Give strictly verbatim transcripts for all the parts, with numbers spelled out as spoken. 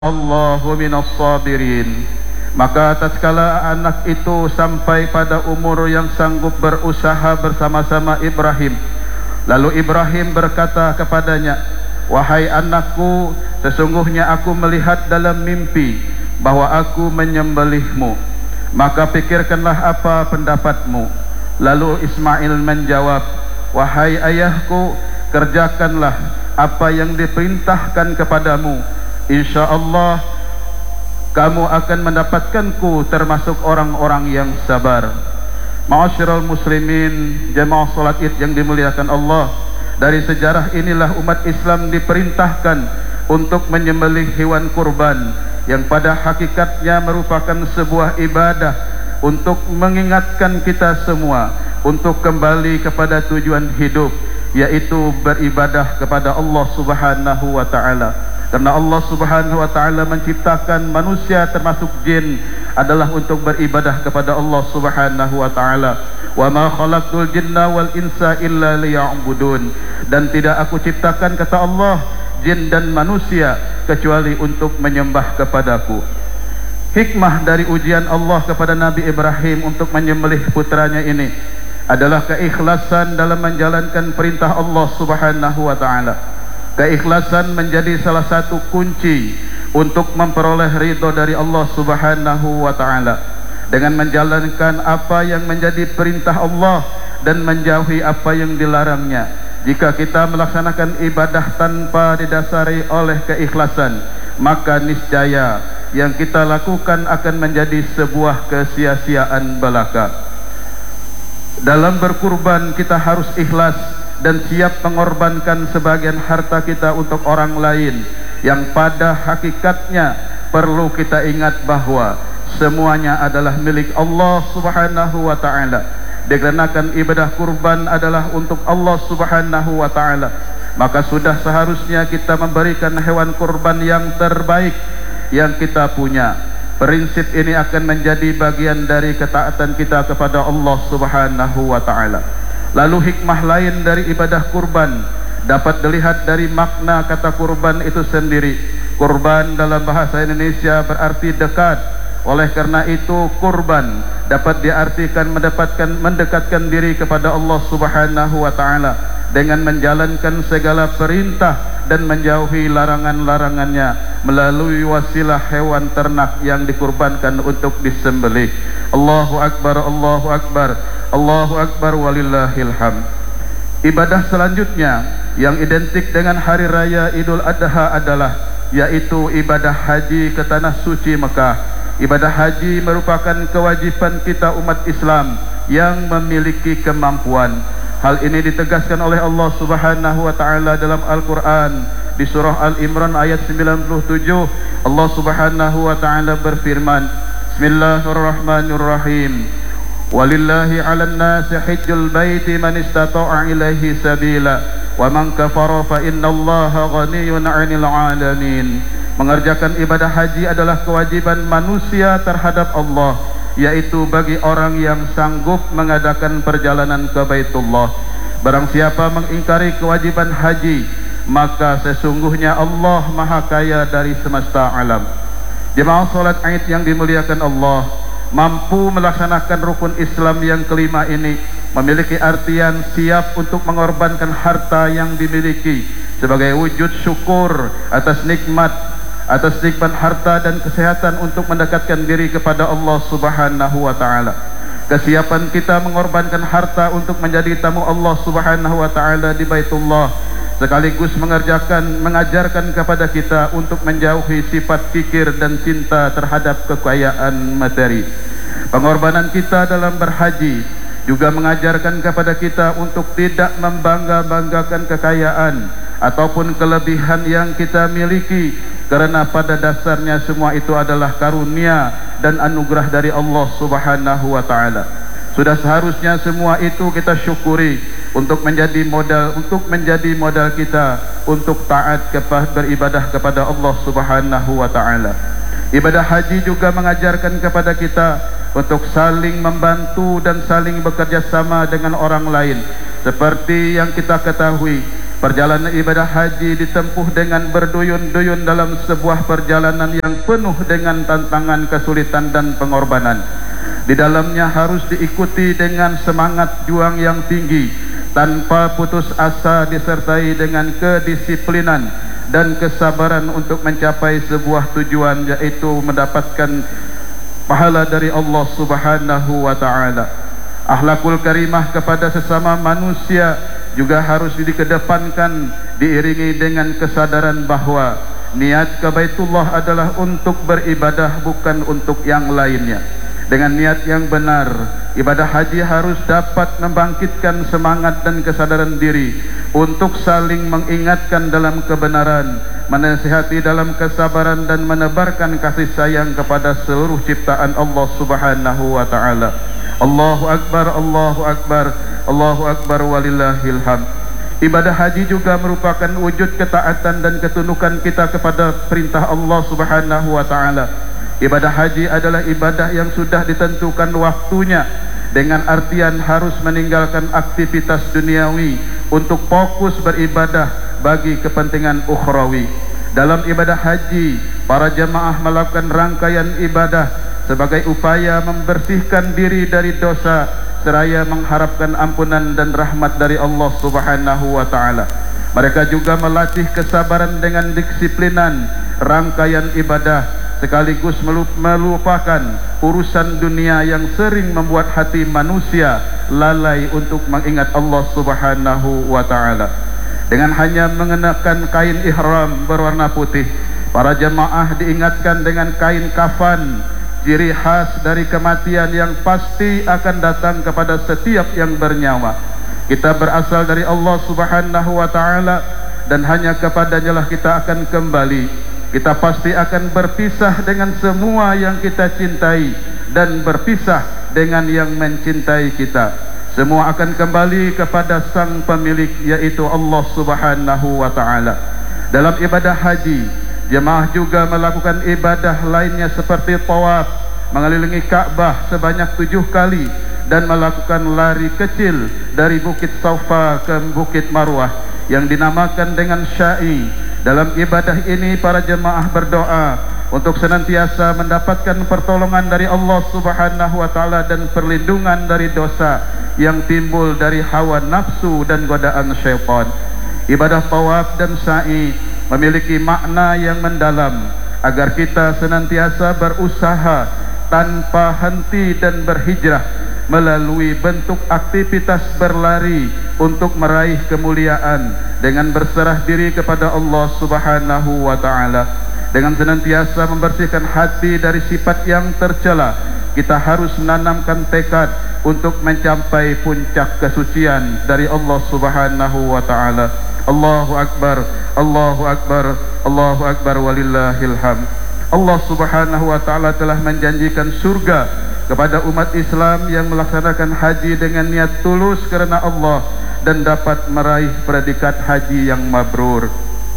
Allahu minas sabirin. Maka tatkala anak itu sampai pada umur yang sanggup berusaha bersama-sama Ibrahim, lalu Ibrahim berkata kepadanya, "Wahai anakku, sesungguhnya aku melihat dalam mimpi bahwa aku menyembelihmu. Maka pikirkanlah apa pendapatmu." Lalu Ismail menjawab, "Wahai ayahku, kerjakanlah apa yang diperintahkan kepadamu. InsyaAllah kamu akan mendapatkanku termasuk orang-orang yang sabar." Ma'asyiral muslimin, jemaah salat Id yang dimuliakan Allah, dari sejarah inilah umat Islam diperintahkan untuk menyembelih hewan kurban yang pada hakikatnya merupakan sebuah ibadah untuk mengingatkan kita semua untuk kembali kepada tujuan hidup, yaitu beribadah kepada Allah Subhanahu wa taala. Karena Allah Subhanahu wa taala menciptakan manusia termasuk jin adalah untuk beribadah kepada Allah Subhanahu wa taala. Wa ma khalaqtul jinna wal insa illa liya'budun. Dan tidak aku ciptakan, kata Allah, jin dan manusia kecuali untuk menyembah kepadaku. Hikmah dari ujian Allah kepada Nabi Ibrahim untuk menyembelih putranya ini adalah keikhlasan dalam menjalankan perintah Allah Subhanahu wa taala. Keikhlasan menjadi salah satu kunci untuk memperoleh ridha dari Allah Subhanahu wa taala dengan menjalankan apa yang menjadi perintah Allah dan menjauhi apa yang dilarangnya. Jika kita melaksanakan ibadah tanpa didasari oleh keikhlasan, maka niscaya yang kita lakukan akan menjadi sebuah kesia-siaan belaka. Dalam berkurban kita harus ikhlas dan siap mengorbankan sebagian harta kita untuk orang lain, yang pada hakikatnya perlu kita ingat bahwa semuanya adalah milik Allah Subhanahu wa taala. Dikarenakan ibadah kurban adalah untuk Allah Subhanahu wa taala, maka sudah seharusnya kita memberikan hewan kurban yang terbaik yang kita punya. Prinsip ini akan menjadi bagian dari ketaatan kita kepada Allah Subhanahu wa taala. Lalu hikmah lain dari ibadah kurban dapat dilihat dari makna kata kurban itu sendiri. Kurban dalam bahasa Indonesia berarti dekat. Oleh karena itu kurban dapat diartikan mendapatkan mendekatkan diri kepada Allah Subhanahu wa taala dengan menjalankan segala perintah dan menjauhi larangan-larangannya melalui wasilah hewan ternak yang dikurbankan untuk disembelih. Allahu akbar, Allahu akbar, Allahu akbar walillahil hamd. Ibadah selanjutnya yang identik dengan hari raya Idul Adha adalah yaitu ibadah haji ke tanah suci Mekah. Ibadah haji merupakan kewajiban kita umat Islam yang memiliki kemampuan. Hal ini ditegaskan oleh Allah Subhanahu wa taala dalam Al-Qur'an di surah Al-Imran ayat sembilan puluh tujuh. Allah Subhanahu wa taala berfirman, Bismillahirrahmanirrahim. Walillahi 'alan nasi hajjul baiti man istata'a ilaihi sabila wa man kafara fa innallaha ghaniyyun 'anil 'alamin. Mengerjakan ibadah haji adalah kewajiban manusia terhadap Allah, yaitu bagi orang yang sanggup mengadakan perjalanan ke Baitullah. Barang siapa mengingkari kewajiban haji, maka sesungguhnya Allah Maha Kaya dari semesta alam. Jemaah salat Id yang dimuliakan Allah, mampu melaksanakan rukun Islam yang kelima ini memiliki artian siap untuk mengorbankan harta yang dimiliki sebagai wujud syukur atas nikmat atas nikmat harta dan kesehatan untuk mendekatkan diri kepada Allah Subhanahu wa taala. Kesiapan kita mengorbankan harta untuk menjadi tamu Allah Subhanahu wa taala di Baitullah sekaligus mengerjakan mengajarkan kepada kita untuk menjauhi sifat kikir dan cinta terhadap kekayaan materi. Pengorbanan kita dalam berhaji juga mengajarkan kepada kita untuk tidak membangga-banggakan kekayaan ataupun kelebihan yang kita miliki, karena pada dasarnya semua itu adalah karunia dan anugerah dari Allah Subhanahu wa taala. Sudah seharusnya semua itu kita syukuri untuk menjadi modal untuk menjadi modal kita untuk taat kepada beribadah kepada Allah Subhanahu wa taala. Ibadah haji juga mengajarkan kepada kita untuk saling membantu dan saling bekerja sama dengan orang lain. Seperti yang kita ketahui, Perjalanan ibadah haji ditempuh dengan berduyun-duyun dalam sebuah perjalanan yang penuh dengan tantangan, kesulitan dan pengorbanan. Di dalamnya harus diikuti dengan semangat juang yang tinggi, tanpa putus asa, disertai dengan kedisiplinan dan kesabaran untuk mencapai sebuah tujuan, yaitu mendapatkan pahala dari Allah Subhanahu wa taala. Akhlakul karimah kepada sesama manusia juga harus dikedepankan, diiringi dengan kesadaran bahawa niat ke Baitullah adalah untuk beribadah, bukan untuk yang lainnya. Dengan niat yang benar, ibadah haji harus dapat membangkitkan semangat dan kesadaran diri untuk saling mengingatkan dalam kebenaran, menasihati dalam kesabaran dan menebarkan kasih sayang kepada seluruh ciptaan Allah Subhanahu wa taala. Allahu akbar, Allahu akbar, Allahu akbar walillahil hamd. Ibadah haji juga merupakan wujud ketaatan dan ketundukan kita kepada perintah Allah Subhanahu wa taala. Ibadah haji adalah ibadah yang sudah ditentukan waktunya, dengan artian harus meninggalkan aktivitas duniawi untuk fokus beribadah bagi kepentingan ukhrawi. Dalam ibadah haji, para jemaah melakukan rangkaian ibadah sebagai upaya membersihkan diri dari dosa seraya mengharapkan ampunan dan rahmat dari Allah Subhanahu wa taala. Mereka juga melatih kesabaran dengan disiplinan rangkaian ibadah, sekaligus melupakan urusan dunia yang sering membuat hati manusia lalai untuk mengingat Allah Subhanahu wa taala. Dengan hanya mengenakan kain ihram berwarna putih, para jemaah diingatkan dengan kain kafan, ciri khas dari kematian yang pasti akan datang kepada setiap yang bernyawa. Kita berasal dari Allah Subhanahu wa taala dan hanya kepadanya lah kita akan kembali. Kita pasti akan berpisah dengan semua yang kita cintai dan berpisah dengan yang mencintai kita. Semua akan kembali kepada sang pemilik, yaitu Allah Subhanahu wa taala. Dalam ibadah haji, jemaah juga melakukan ibadah lainnya seperti tawaf, mengelilingi Ka'bah sebanyak tujuh kali, dan melakukan lari kecil dari Bukit Safa ke Bukit Marwah yang dinamakan dengan sya'i. Dalam ibadah ini para jemaah berdoa untuk senantiasa mendapatkan pertolongan dari Allah Subhanahu wa taala dan perlindungan dari dosa yang timbul dari hawa nafsu dan godaan syaitan. Ibadah tawaf dan sa'i memiliki makna yang mendalam agar kita senantiasa berusaha tanpa henti dan berhijrah melalui bentuk aktivitas berlari untuk meraih kemuliaan dengan berserah diri kepada Allah Subhanahu wa taala. Dengan senantiasa membersihkan hati dari sifat yang tercela, kita harus menanamkan tekad untuk mencapai puncak kesucian dari Allah Subhanahu wa taala. Allahu akbar, Allahu akbar, Allahu akbar walillahil hamd. Allah Subhanahu wa taala telah menjanjikan surga kepada umat Islam yang melaksanakan haji dengan niat tulus kerana Allah dan dapat meraih predikat haji yang mabrur.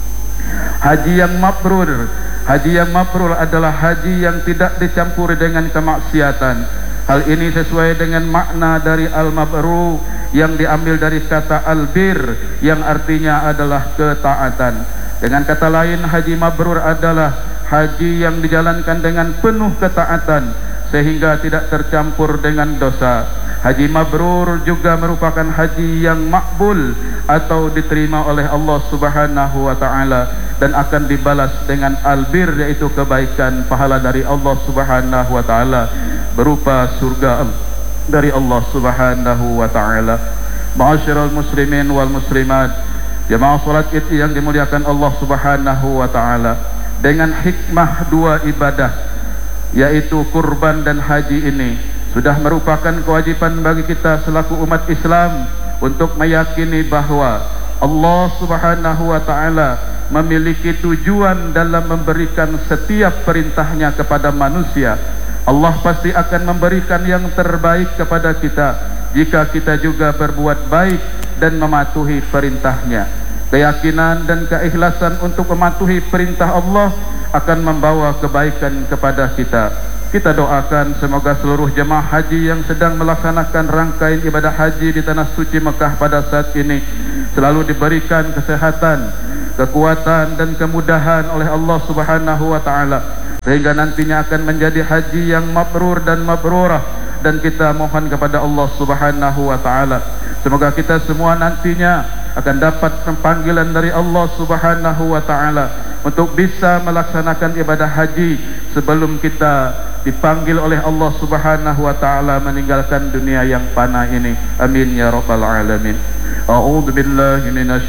Haji yang mabrur, haji yang mabrur adalah haji yang tidak dicampuri dengan kemaksiatan. Hal ini sesuai dengan makna dari al-mabrur yang diambil dari kata al-bir yang artinya adalah ketaatan. Dengan kata lain, haji mabrur adalah haji yang dijalankan dengan penuh ketaatan sehingga tidak tercampur dengan dosa. Haji mabrur juga merupakan haji yang makbul atau diterima oleh Allah Subhanahu wa taala dan akan dibalas dengan albir, yaitu kebaikan pahala dari Allah Subhanahu wa taala berupa surga dari Allah Subhanahu wa taala. Ma'asyiral muslimin wal muslimat, jemaah salat Id yang dimuliakan Allah Subhanahu wa taala, dengan hikmah dua ibadah yaitu kurban dan haji ini sudah merupakan kewajiban bagi kita selaku umat Islam untuk meyakini bahawa Allah Subhanahu wa taala memiliki tujuan dalam memberikan setiap perintahnya kepada manusia. Allah pasti akan memberikan yang terbaik kepada kita jika kita juga berbuat baik dan mematuhi perintahnya. Keyakinan dan keikhlasan untuk mematuhi perintah Allah akan membawa kebaikan kepada kita. Kita doakan semoga seluruh jemaah haji yang sedang melaksanakan rangkaian ibadah haji di tanah suci Mekah pada saat ini selalu diberikan kesehatan, kekuatan dan kemudahan oleh Allah Subhanahu wa taala, sehingga nantinya akan menjadi haji yang mabrur dan mabrurah. Dan kita mohon kepada Allah Subhanahu wa taala, semoga kita semua nantinya akan dapat panggilan dari Allah Subhanahu wa taala untuk bisa melaksanakan ibadah haji sebelum kita dipanggil oleh Allah Subhanahu wa taala meninggalkan dunia yang fana ini. Amin ya rabbal alamin. A'udzu billahi minasy